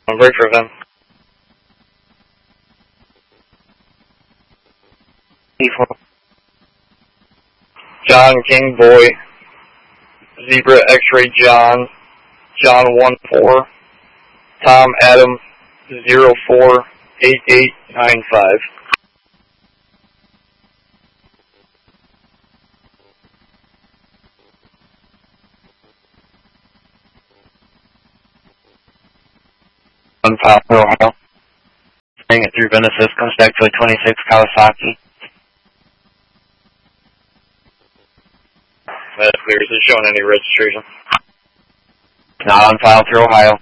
On break for them. E4. John King Boy, Zebra X-Ray John, John 1-4, Tom Adam 048895. On file for Ohio. Bring it through Genesis, comes back to a 26 Kawasaki. That's clear. Is it showing any registration? Not on file through Ohio.